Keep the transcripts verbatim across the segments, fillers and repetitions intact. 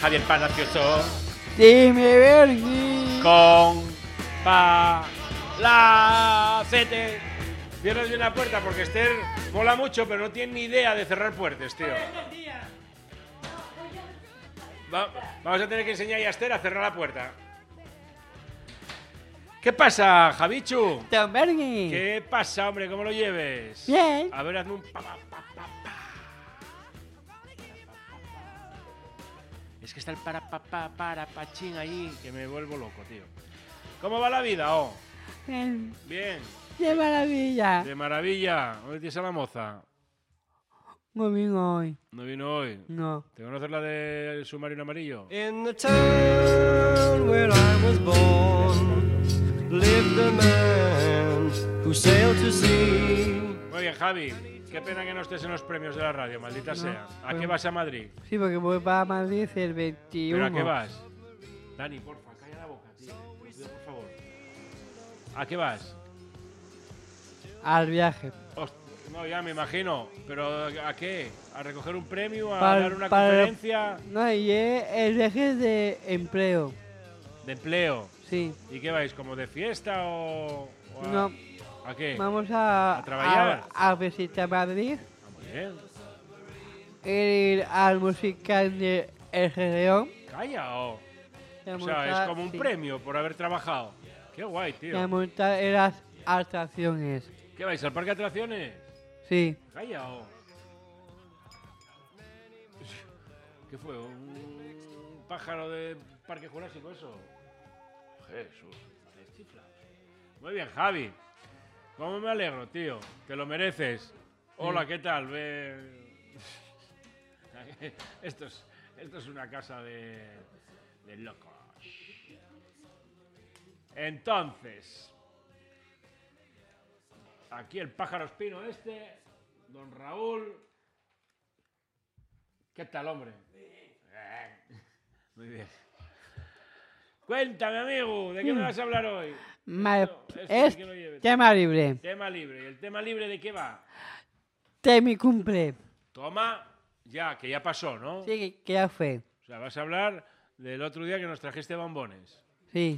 Javier Palacios. Dime, Bernie. Con pa la cete. Cierras bien la puerta porque Esther mola mucho, pero no tiene ni idea de cerrar puertas, tío. Va, vamos a tener que enseñar a Esther a cerrar la puerta. ¿Qué pasa, Javichu? Don Bernie. ¿Qué pasa, hombre? ¿Cómo lo lleves? Bien. A ver, hazme un pa, pa, pa, pa, pa. Es que está el para pa, pa, para pachín ahí que me vuelvo loco, tío. ¿Cómo va la vida, oh? Bien. Bien. ¡Qué maravilla! De maravilla. ¿Dónde tienes a la moza? No vino hoy. No vino hoy. No. ¿Te conoces la del submarino amarillo? In the town where I was born lived a man who sailed to sea. Muy bien, Javi. Qué pena que no estés en los premios de la radio, maldita No, sea. ¿A pues- qué vas a Madrid? Sí, porque voy para Madrid el veintiuno. ¿Pero a qué vas? Dani, porfa, calla la boca, tío. Te pido, por favor. ¿A qué vas? Al viaje. Host- no, ya me imagino. ¿Pero a qué? ¿A recoger un premio? ¿A Para- dar una para- conferencia No, y es el viaje de empleo. de empleo? Sí. ¿Y qué vais? ¿Como de fiesta o...? o a, No. ¿A qué? Vamos a, ¿A trabajar? a, a visitar Madrid. Ah, muy bien. Ir al musical de El Gedeón. Calla, oh. y a O sea, montar- es como un sí, premio por haber trabajado. Qué guay, y a tío. montar en las atracciones. ¿Qué vais? ¿Al parque de atracciones? Sí. Calla, oh. ¿Qué fue? ¿Un pájaro de parque jurásico eso? Jesús, te chiflas. Muy bien, Javi. ¿Cómo me alegro, tío? Te lo mereces. Hola, ¿qué tal? Ve... esto, es, esto es una casa de, de locos. Entonces, aquí el pájaro espino este, don Raúl. ¿Qué tal, hombre? Bien. Muy bien. Cuéntame, amigo, ¿de qué me vas a hablar hoy? Ma- Esto- esto es de que lo lleve. tema libre. Tema libre. ¿Y el tema libre de qué va? De mi cumple. Toma, ya, que ya pasó, ¿no? Sí, que- que ya fue. O sea, vas a hablar del otro día que nos trajiste bombones. Sí.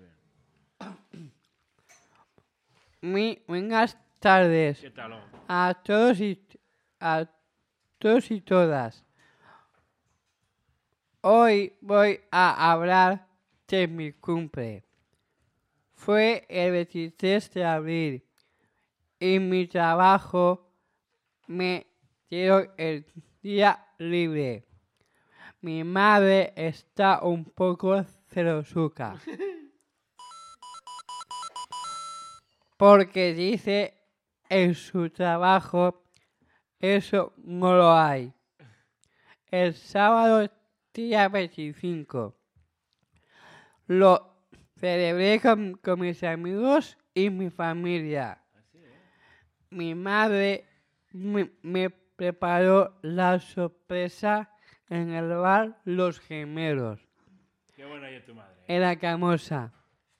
Muy buenas tardes ¿Qué tal, hombre? a todos y a todos y todas. Hoy voy a hablar de mi cumple. Fue el veintitrés de abril y mi trabajo me dio el día libre. Mi madre está un poco celosuca. Porque dice en su trabajo eso no lo hay. El sábado día veinticinco lo celebré con, con mis amigos y mi familia. Mi madre me, me preparó la sorpresa en el bar Los Gemelos, Qué buena es tu madre. en la Camosa.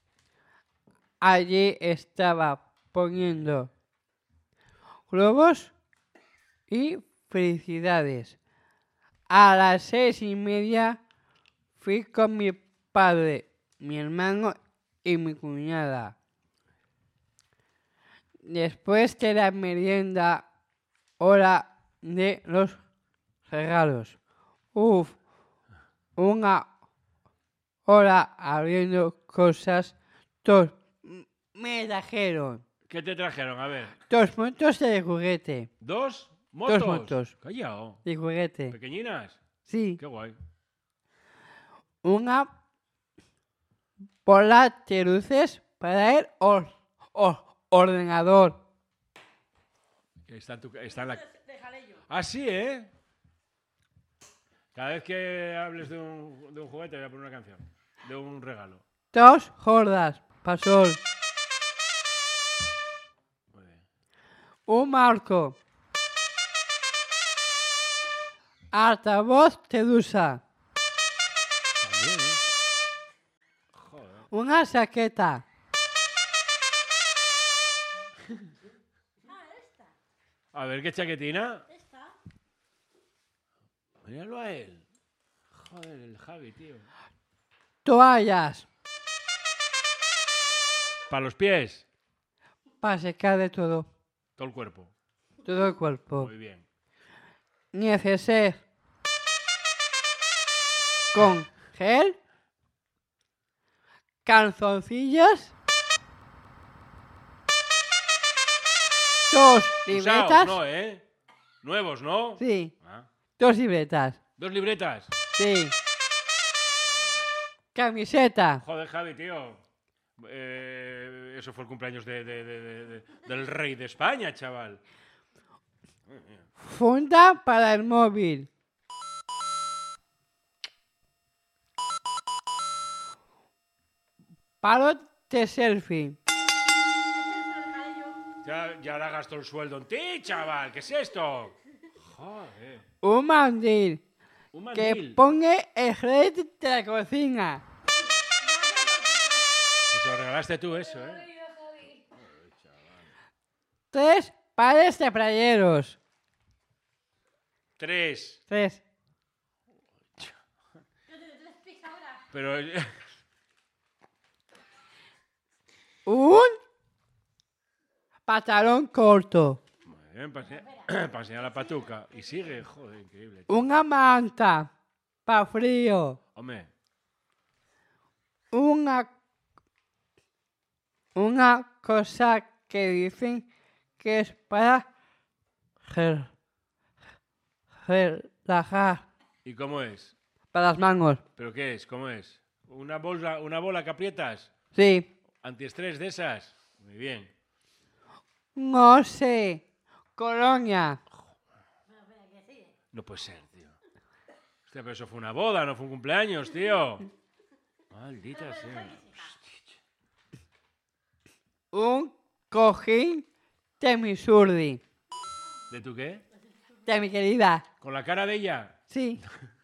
Allí estaba poniendo globos y felicidades. A las seis y media fui con mi padre, mi hermano y mi cuñada. Después de la merienda, hora de los regalos. Uf, una hora abriendo cosas. Dos me trajeron ¿Qué te trajeron? A ver. dos motos de juguete. ¿Dos motos? Dos motos. Callao. De juguete. ¿Pequeñinas? Sí. Qué guay. Una bola de luces para el or- or- ordenador. Está en, tu, está en la... Ah, sí, ¿eh? Cada vez que hables de un, de un juguete voy a poner una canción. De un regalo. Dos jordas para sol. Muy bien. Un marco. Altavoz de dusa. También, ¿eh? Joder. Una saqueta. A ver, ¿qué chaquetina? Míralo a él. Joder, el Javi, tío. Toallas. Para los pies. Para secar de todo. Todo el cuerpo. Todo el cuerpo. Muy bien. Neceser. Con gel. Calzoncillos. Dos Usados, libretas. no, ¿eh? Nuevos, ¿no? Sí, Ah. dos libretas. Dos libretas. Sí. Camiseta. Joder, Javi, tío. Eh, eso fue el cumpleaños de, de- de- de- de- del rey de España, chaval. Funda para el móvil. Palo de selfie. Ya, ya ahora gastó el sueldo en ti, chaval. ¿Qué es esto? Joder. Un mandil. Un Que mandil. ponga el red de la cocina. Se lo regalaste tú eso, ¿eh? Tres pares de playeros. Tres. Tres. Pero... Un pantalón corto. Muy bien, para enseñar, para enseñar la patuca. Y sigue, joder, increíble. tío. Una manta para frío. Hombre, Una, una cosa que dicen que es para gel- relajar. ¿y cómo es? Para las manos. ¿Pero qué es? ¿Cómo es? ¿Una bola, una bola que aprietas? Sí. ¿Antiestrés de esas? Muy bien. No sé. Colonia. No puede ser, tío. Hostia, pero eso fue una boda, no fue un cumpleaños, tío. Maldita sea. Un cojín de mi surdi. ¿De tu qué? De mi querida. ¿Con la cara de ella? Sí.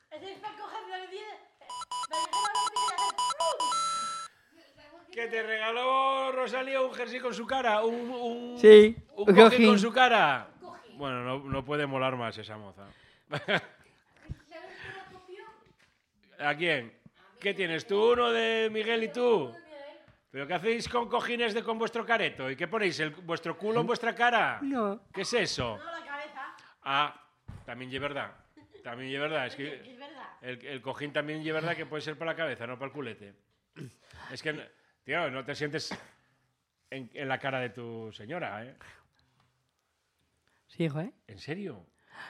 ¿Que te regaló Rosalía un jersey con su cara? ¿Un, un, Sí, un un cojín cojín. con su cara? Bueno, no, no puede molar más esa moza. ¿A quién? ¿Qué tienes tú uno de Miguel y tú? ¿Pero qué hacéis con cojines de con vuestro careto? ¿Y qué ponéis? ¿El, vuestro culo en vuestra cara? No. ¿Qué es eso? Ah, también es verdad. También es verdad. Es que el, el cojín también es verdad que puede ser para la cabeza, no para el culete. Es que, tío, no te sientes en, en la cara de tu señora, ¿eh? Sí, hijo, ¿eh? ¿En serio?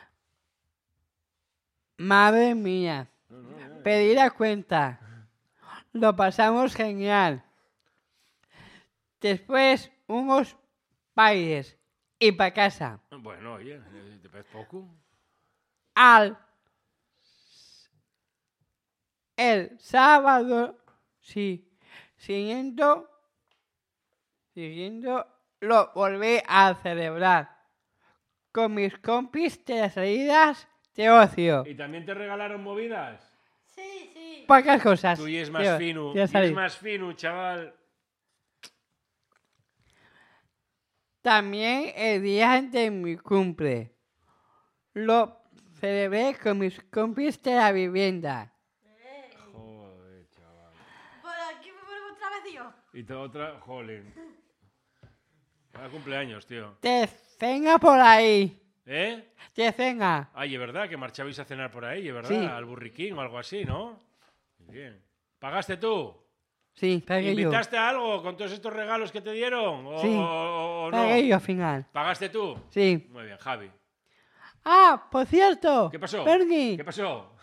Madre mía. Pedí la cuenta. Lo pasamos genial. Después, unos bailes. Y para casa. Bueno, oye, eh, ¿te parece poco? Al. El sábado. Sí. Siguiendo. Siguiendo. Lo volví a celebrar. Con mis compis de las salidas de ocio. ¿Y también te regalaron movidas? Sí, sí. Pocas cosas. Tú y es más Tío, fino, tío, y es salir. más fino, chaval. También el día de mi cumple. Lo celebré con mis compis de la vivienda. Joder, chaval. Por aquí me ponemos otra vez, tío. Y te otra, jolín. Cada cumpleaños, tío. De cena por ahí. ¿Eh? De cena. Ay, es verdad que marchabais a cenar por ahí, es verdad, Sí. al burriquín o algo así, ¿no? Muy bien. ¿Pagaste tú? Sí, pagué yo. ¿Invitaste a algo con todos estos regalos que te dieron? ¿O, Sí. o- o no? Pagué yo al final. ¿Pagaste tú? Sí. Muy bien, Javi. Ah, por cierto. ¿Qué pasó? Bernie, ¿Qué pasó?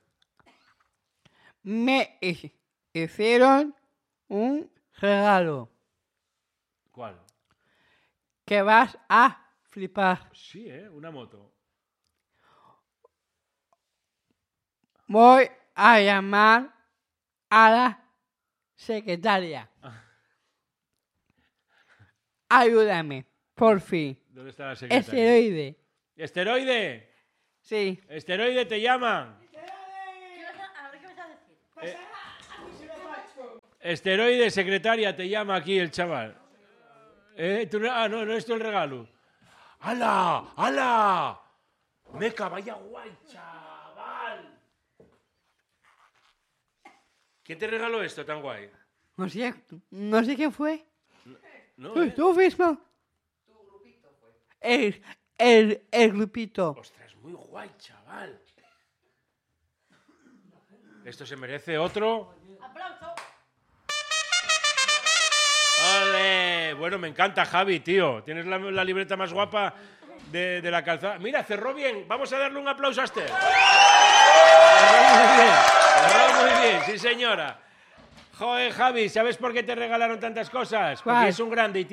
me hi- hicieron un regalo ¿Cuál? que vas a flipar. Sí, ¿eh? Una moto. Voy a llamar a la secretaria. Ayúdame, por fin. ¿Dónde está la secretaria? Esteroide. ¿Esteroide? Sí. ¿Esteroide te llaman? ¿Qué vas a, a ver qué me vas a decir? Esteroide, secretaria, te llama aquí el chaval. ¿Eh? ¿Tú no- ah, no, no es tú el regalo. ¡Hala! ¡Hala! ¡Meca, vaya guay, chaval! ¿Quién te regaló esto tan guay? No sé, no sé quién fue. ¿No? Tú, ¿Eh? tú mismo. Tu grupito fue. El, el, el grupito. Ostras, muy guay, chaval. Esto se merece otro. Aplauso. ¡Ole! Bueno, me encanta, Javi, tío. Tienes la, la libreta más guapa de, de la calzada. Mira, cerró bien. Vamos a darle un aplauso a Esther. Cerró muy bien. Cerró muy bien, sí, señora. Joder, Javi, ¿sabes por qué te regalaron tantas cosas? Porque ¿Cuál? es un grande y tiene